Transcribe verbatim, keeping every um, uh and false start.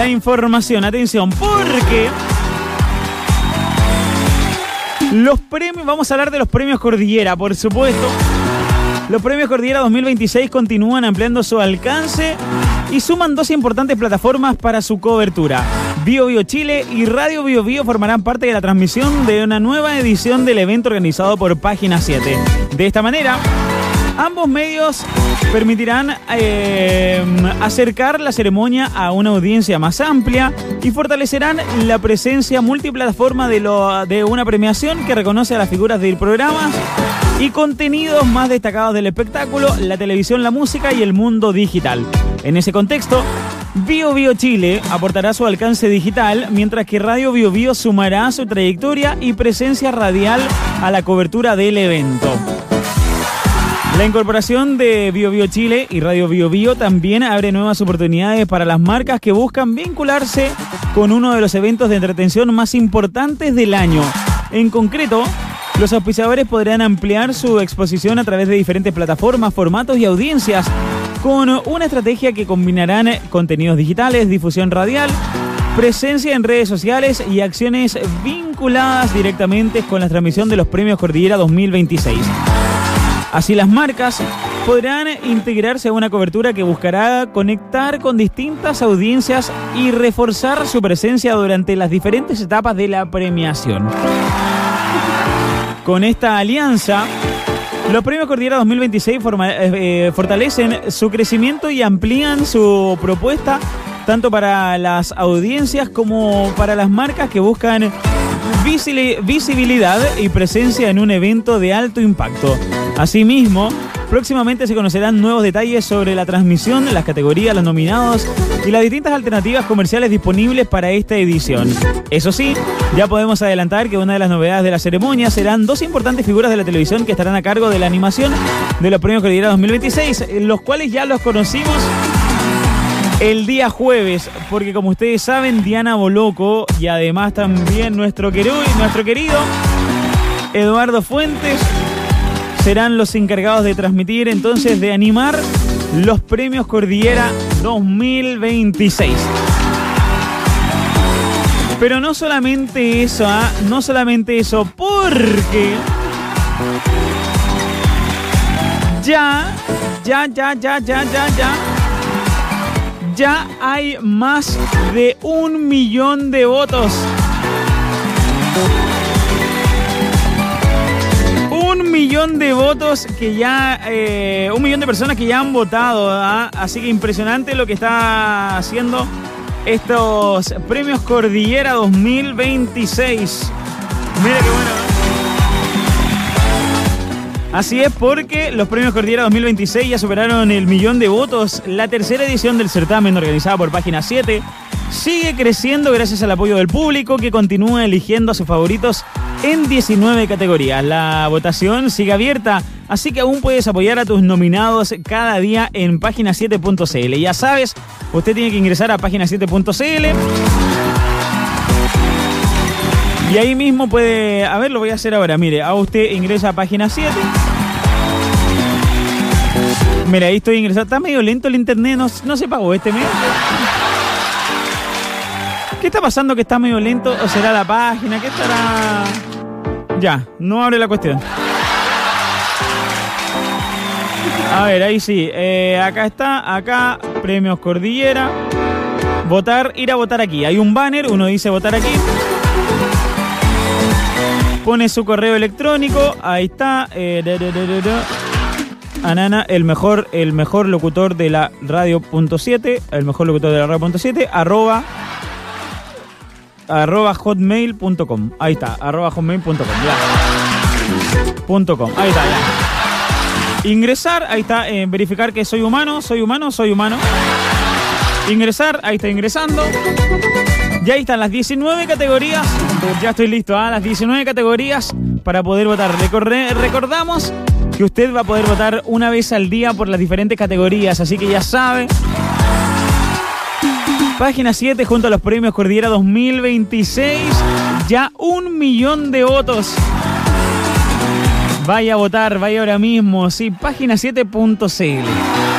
la información. Atención, porque los premios, vamos a hablar de los premios Cordillera, por supuesto. Los premios Cordillera dos mil veintiséis continúan ampliando su alcance y suman dos importantes plataformas para su cobertura. Bio Bio Chile y Radio Bio Bio formarán parte de la transmisión de una nueva edición del evento organizado por Página siete. De esta manera, ambos medios permitirán eh, acercar la ceremonia a una audiencia más amplia y fortalecerán la presencia multiplataforma de, lo, de una premiación que reconoce a las figuras del programa y contenidos más destacados del espectáculo, la televisión, la música y el mundo digital. En ese contexto, Bio Bio Chile aportará su alcance digital, mientras que Radio Bio Bio sumará su trayectoria y presencia radial a la cobertura del evento. La incorporación de Bio Bio Chile y Radio Bio Bio también abre nuevas oportunidades para las marcas que buscan vincularse con uno de los eventos de entretención más importantes del año. En concreto, los auspiciadores podrán ampliar su exposición a través de diferentes plataformas, formatos y audiencias, con una estrategia que combinarán contenidos digitales, difusión radial, presencia en redes sociales y acciones vinculadas directamente con la transmisión de los premios Cordillera dos mil veintiséis. Así las marcas podrán integrarse a una cobertura que buscará conectar con distintas audiencias y reforzar su presencia durante las diferentes etapas de la premiación. Con esta alianza, los premios Cordillera dos mil veintiséis forma, eh, fortalecen su crecimiento y amplían su propuesta tanto para las audiencias como para las marcas que buscan visibilidad y presencia en un evento de alto impacto. Asimismo, próximamente se conocerán nuevos detalles sobre la transmisión, las categorías, los nominados y las distintas alternativas comerciales disponibles para esta edición. Eso sí, ya podemos adelantar que una de las novedades de la ceremonia serán dos importantes figuras de la televisión que estarán a cargo de la animación de los premios Cordillera dos mil veintiséis, los cuales ya los conocimos el día jueves, porque como ustedes saben, Diana Boloco y además también nuestro querido, nuestro querido Eduardo Fuentes serán los encargados de transmitir, entonces, de animar los premios Cordillera dos mil veintiséis. Pero no solamente eso, ¿eh? no solamente eso, porque ya, ya, ya, ya, ya, ya, ya, ya hay más de un millón de votos. Un millón de votos que ya, eh, un millón de personas que ya han votado, ¿ah? Así que impresionante lo que está haciendo estos premios Cordillera dos mil veintiséis. Mira qué bueno. Así es, porque los premios Cordillera dos mil veintiséis ya superaron el millón de votos. La tercera edición del certamen, organizada por Página siete, sigue creciendo gracias al apoyo del público, que continúa eligiendo a sus favoritos en diecinueve categorías. La votación sigue abierta, así que aún puedes apoyar a tus nominados cada día en página siete punto c l. Ya sabes, usted tiene que ingresar a página siete punto c l y ahí mismo puede... A ver, lo voy a hacer ahora. Mire, a usted ingresa a página siete. Mira, ahí estoy ingresando. Está medio lento el internet, no, no se pagó este mes. ¿Qué está pasando que está medio lento? ¿O será la página? ¿Qué estará...? Ya, no abre la cuestión. A ver, ahí sí. Eh, acá está, acá, premios Cordillera. Votar, ir a votar aquí. Hay un banner, uno dice votar aquí. Pone su correo electrónico, ahí está. Eh, da, da, da, da, da. Anana, el mejor, el mejor locutor de la radio punto siete, el mejor locutor de la radio punto siete, arroba, arroba hotmail punto com. Ahí está, arroba hotmail punto com. Ya. Punto com. Ahí está, ya. Ingresar, ahí está, eh, verificar que soy humano, soy humano, soy humano. Ingresar, ahí está ingresando. Ya ahí están las diecinueve categorías. Ya estoy listo, ¿eh? Las diecinueve categorías para poder votar. Recorre, recordamos que usted va a poder votar una vez al día por las diferentes categorías, así que ya sabe. Página siete junto a los premios Cordillera dos mil veintiséis. Ya un millón de votos. Vaya a votar, vaya ahora mismo. Sí, página siete punto c l.